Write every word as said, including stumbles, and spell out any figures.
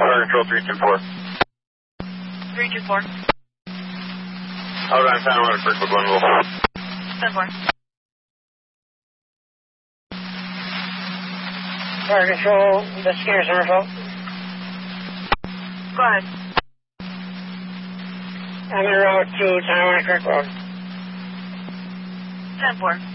Fire Control three two four. three two four. Hold on, San Juan, Kirkwood one Wolf. ten four. Fire Control, investigator Somerville. Go ahead. I'm en route to Taiwan Kirkwood. ten four.